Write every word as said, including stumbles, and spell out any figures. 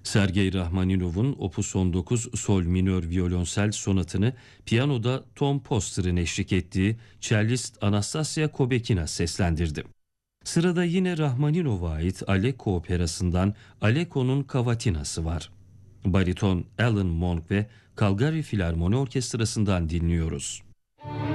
Sergey Rahmaninov'un Opus on dokuz Sol minör violonsel sonatını piyanoda Tom Poster'ın eşlik ettiği cellist Anastasia Kobekina seslendirdi. Sırada yine Rahmaninov'a ait Aleko operasından Aleko'nun Kavatinası var. Bariton Alan Monk ve Calgary Filarmoni Orkestrası'ndan dinliyoruz.